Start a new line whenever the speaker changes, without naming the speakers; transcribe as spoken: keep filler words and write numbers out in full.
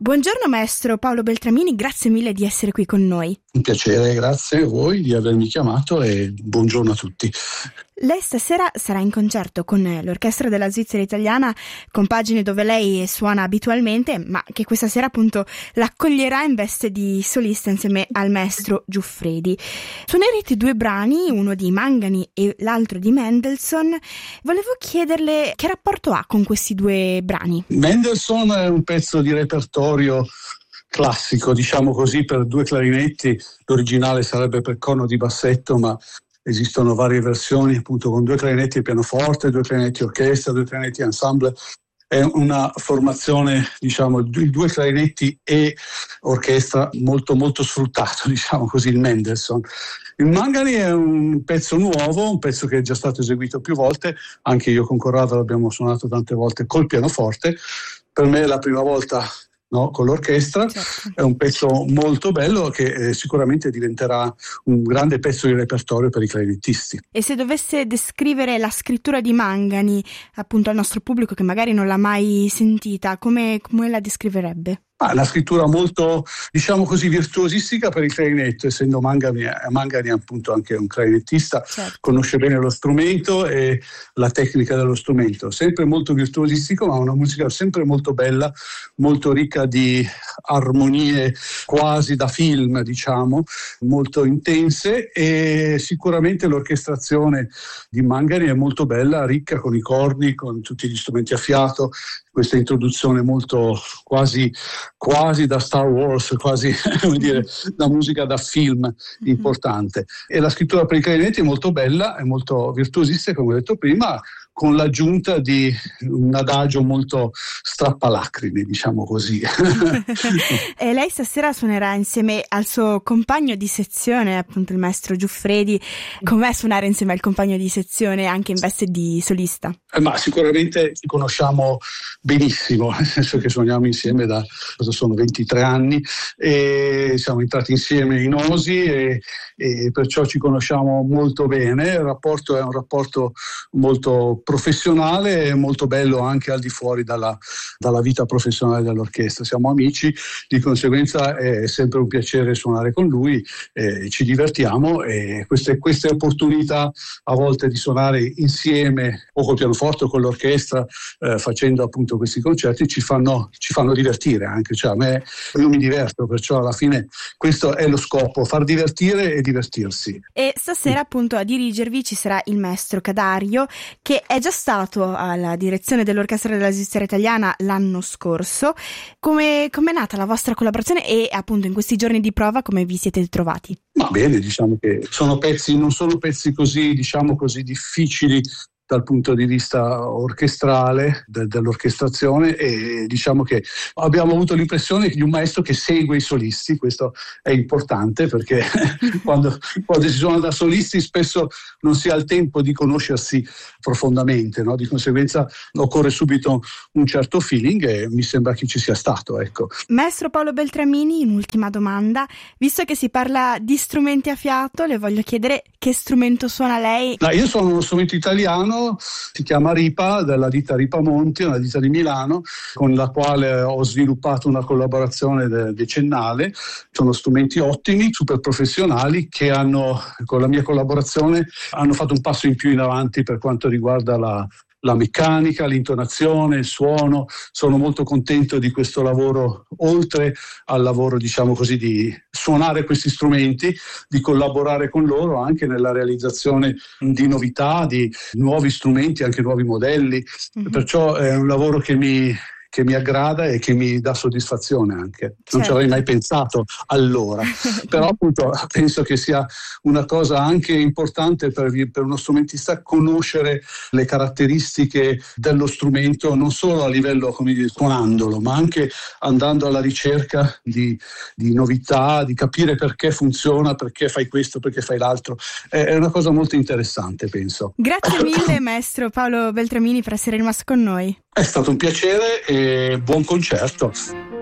Buongiorno maestro Paolo Beltramini, grazie mille di essere qui con noi.
Un piacere, grazie a voi di avermi chiamato e buongiorno a tutti.
Lei stasera sarà in concerto con l'Orchestra della Svizzera Italiana, compagine dove lei suona abitualmente, ma che questa sera appunto l'accoglierà in veste di solista insieme al maestro Giuffredi. Suonerete due brani, uno di Mangani e l'altro di Mendelssohn. Volevo chiederle che rapporto ha con questi due brani.
Mendelssohn è un pezzo di repertorio classico, diciamo così, per due clarinetti. L'originale sarebbe per corno di bassetto, ma esistono varie versioni appunto con due clarinetti e pianoforte, due clarinetti orchestra, due clarinetti ensemble. È una formazione, diciamo, di due clarinetti e orchestra molto molto sfruttato, diciamo così, il Mendelssohn. Il Mangani è un pezzo nuovo, un pezzo che è già stato eseguito più volte, anche io con Corrado l'abbiamo suonato tante volte col pianoforte. Per me è la prima volta, no, con l'orchestra. Certo. È un pezzo molto bello che eh, sicuramente diventerà un grande pezzo di repertorio per i clarinettisti.
E se dovesse descrivere la scrittura di Mangani appunto al nostro pubblico che magari non l'ha mai sentita, come, come la descriverebbe?
Ah, una scrittura molto, diciamo così, virtuosistica per il clarinetto, essendo Mangani, Mangani appunto anche un clarinettista, certo. Conosce bene lo strumento e la tecnica dello strumento, sempre molto virtuosistico, ma una musica sempre molto bella, molto ricca di armonie quasi da film, diciamo, molto intense, e sicuramente l'orchestrazione di Mangani è molto bella, ricca con i corni, con tutti gli strumenti a fiato, questa introduzione molto quasi quasi da Star Wars, quasi come dire, da musica da film importante. E la scrittura per i clarinetti è molto bella, è molto virtuosistica, come ho detto prima, con l'aggiunta di un adagio molto strappalacrime, diciamo così.
E lei stasera suonerà insieme al suo compagno di sezione, appunto il maestro Giuffredi. Com'è suonare insieme al compagno di sezione anche in veste di solista?
Eh, ma sicuramente ci conosciamo benissimo, nel senso che suoniamo insieme da cosa sono ventitré anni e siamo entrati insieme in Osi e, e perciò ci conosciamo molto bene. Il rapporto è un rapporto molto professionale e molto bello anche al di fuori dalla, dalla vita professionale dell'orchestra. Siamo amici, di conseguenza è sempre un piacere suonare con lui, eh, ci divertiamo e queste, queste opportunità a volte di suonare insieme o col pianoforte o con l'orchestra eh, facendo appunto questi concerti ci fanno, ci fanno divertire anche, cioè a me io mi diverto, perciò alla fine questo è lo scopo, far divertire e divertirsi.
E stasera appunto a dirigervi ci sarà il maestro Cadario, che è già stato alla direzione dell'Orchestra della Svizzera Italiana l'anno scorso. Come è nata la vostra collaborazione e appunto in questi giorni di prova come vi siete trovati?
Va bene, diciamo che sono pezzi, non sono pezzi così, diciamo così difficili dal punto di vista orchestrale, de- dell'orchestrazione, e diciamo che abbiamo avuto l'impressione di un maestro che segue i solisti. Questo è importante perché quando, quando si suona da solisti spesso non si ha il tempo di conoscersi profondamente, no? Di conseguenza occorre subito un certo feeling e mi sembra che ci sia stato, ecco.
Maestro Paolo Beltramini, un'ultima domanda, visto che si parla di strumenti a fiato, le voglio chiedere che strumento suona lei?
No, io sono uno strumento italiano, si chiama Ripa, della ditta Ripamonti, una ditta di Milano, con la quale ho sviluppato una collaborazione de- decennale. Sono strumenti ottimi, super professionali, che hanno, con la mia collaborazione, hanno fatto un passo in più in avanti per quanto riguarda la la meccanica, l'intonazione, il suono. Sono molto contento di questo lavoro, oltre al lavoro, diciamo così, di suonare questi strumenti, di collaborare con loro anche nella realizzazione di novità, di nuovi strumenti, anche nuovi modelli. Mm-hmm. Perciò è un lavoro che mi che mi aggrada e che mi dà soddisfazione anche. Non certo. ci avrei mai pensato allora, però appunto penso che sia una cosa anche importante per, per uno strumentista conoscere le caratteristiche dello strumento, non solo a livello, come dire, suonandolo, ma anche andando alla ricerca di, di novità, di capire perché funziona, perché fai questo, perché fai l'altro. È, è una cosa molto interessante, penso.
Grazie mille maestro Paolo Beltramini per essere rimasto con noi.
È stato un piacere e buon concerto.